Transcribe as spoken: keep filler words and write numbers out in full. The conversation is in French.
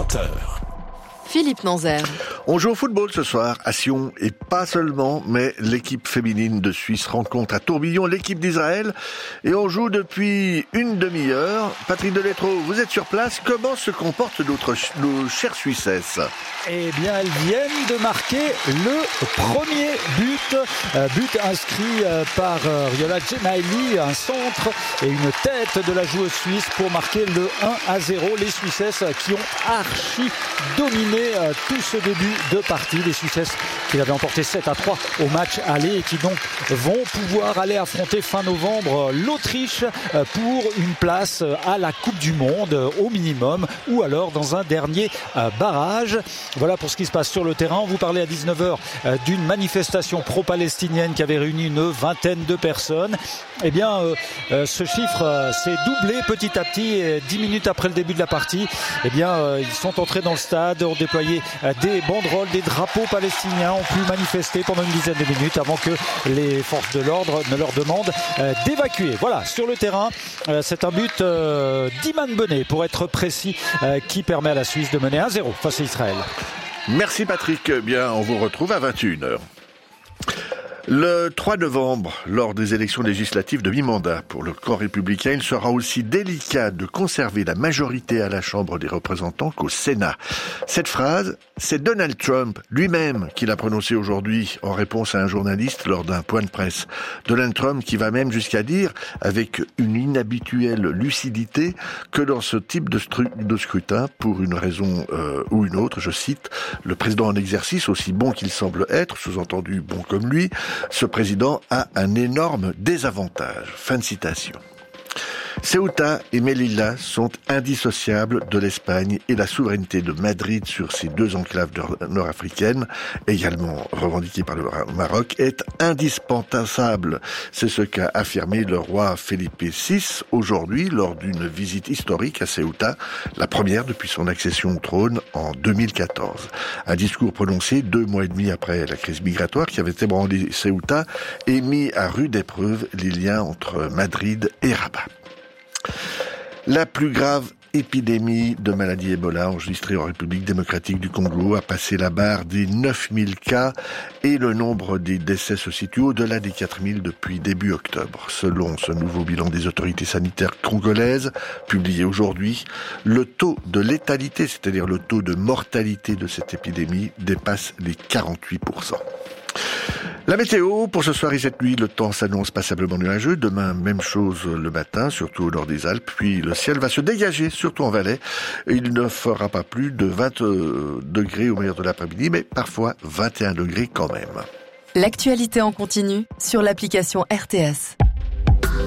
vingt heures. Philippe Nanzer. On joue au football ce soir à Sion et pas seulement, mais l'équipe féminine de Suisse rencontre à Tourbillon l'équipe d'Israël et on joue depuis une demi-heure. Patrick Deletreau, vous êtes sur place. Comment se comportent notre, nos chères Suissesses ? Eh bien, elles viennent de marquer le premier but, euh, but inscrit euh, par euh, Riola Gemayli, un centre et une tête de la joueuse suisse pour marquer le un à zéro. Les Suissesses qui ont archi dominé euh, tout ce début de partie. Les Suissesses qui avaient emporté sept à trois au match aller et qui donc vont pouvoir aller affronter fin novembre l'Autriche euh, pour une place à la Coupe du Monde euh, au minimum ou alors dans un dernier euh, barrage. Voilà pour ce qui se passe sur le terrain. On vous parlait à dix-neuf heures euh, d'une manifestation pro-palestinienne qui avait réuni une vingtaine de personnes. Eh bien, euh, euh, ce chiffre euh, s'est doublé petit à petit. Et dix minutes après le début de la partie, eh bien, euh, ils sont entrés dans le stade, ont déployé euh, des banderoles, des drapeaux palestiniens, ont pu manifester pendant une dizaine de minutes avant que les forces de l'ordre ne leur demandent euh, d'évacuer. Voilà, sur le terrain, euh, c'est un but euh, d'Iman Benet, pour être précis, euh, qui permet à la Suisse de mener un zéro face à Israël. Merci Patrick. Bien, on vous retrouve à vingt et une heures. Le trois novembre, lors des élections législatives de mi-mandat pour le camp républicain, il sera aussi délicat de conserver la majorité à la Chambre des représentants qu'au Sénat. Cette phrase, c'est Donald Trump lui-même qui l'a prononcée aujourd'hui en réponse à un journaliste lors d'un point de presse. Donald Trump qui va même jusqu'à dire, avec une inhabituelle lucidité, que dans ce type de, stru- de scrutin, pour une raison euh, ou une autre, je cite, le président en exercice, aussi bon qu'il semble être, sous-entendu bon comme lui, ce président a un énorme désavantage. Fin de citation. Ceuta et Melilla sont indissociables de l'Espagne et la souveraineté de Madrid sur ces deux enclaves nord-africaines, également revendiquées par le Maroc, est indispensable. C'est ce qu'a affirmé le roi Felipe six aujourd'hui lors d'une visite historique à Ceuta, la première depuis son accession au trône en deux mille quatorze. Un discours prononcé deux mois et demi après la crise migratoire qui avait ébranlé Ceuta et mis à rude épreuve les liens entre Madrid et Rabat. La plus grave épidémie de maladie Ebola enregistrée en République démocratique du Congo a passé la barre des neuf mille cas et le nombre des décès se situe au-delà des quatre mille depuis début octobre. Selon ce nouveau bilan des autorités sanitaires congolaises, publié aujourd'hui, le taux de létalité, c'est-à-dire le taux de mortalité de cette épidémie, dépasse les quarante-huit pour cent. La météo, pour ce soir et cette nuit, le temps s'annonce passablement nuageux. Demain, même chose le matin, surtout au nord des Alpes. Puis le ciel va se dégager, surtout en Valais. Il ne fera pas plus de vingt degrés au meilleur de l'après-midi, mais parfois vingt et un degrés quand même. L'actualité en continu sur l'application R T S.